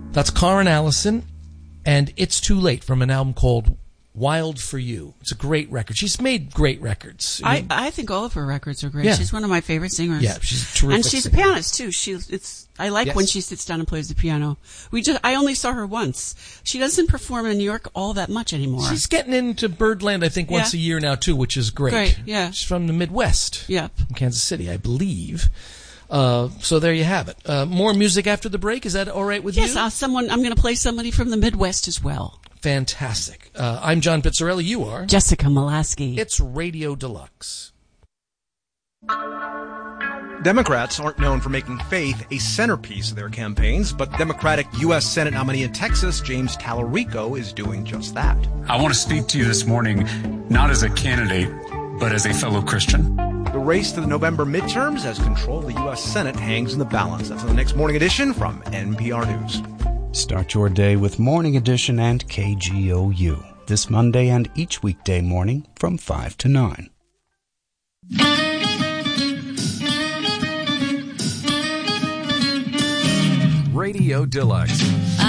That's Karen Allison, and It's Too Late from an album called Wild for You. It's a great record. She's made great records. I think all of her records are great. Yeah. She's one of my favorite singers. Yeah, she's a terrific And she's singer. a pianist too. I like when she sits down and plays the piano. I only saw her once. She doesn't perform in New York all that much anymore. She's getting into Birdland, I think, once a year now too, which is great. Great, yeah. She's from the Midwest. Yep. From Kansas City, I believe. So there you have it. More music after the break. Is that all right with you? Yes, I'm going to play somebody from the Midwest as well. Fantastic. I'm John Pizzarelli. You are? Jessica Molaski. It's Radio Deluxe. Democrats aren't known for making faith a centerpiece of their campaigns, but Democratic U.S. Senate nominee in Texas, James Tallarico, is doing just that. I want to speak to you this morning, not as a candidate, but as a fellow Christian. The race to the November midterms as control of the U.S. Senate hangs in the balance. That's in the next Morning Edition from NPR News. Start your day with Morning Edition and KGOU this Monday and each weekday morning from 5 to 9. Radio Deluxe,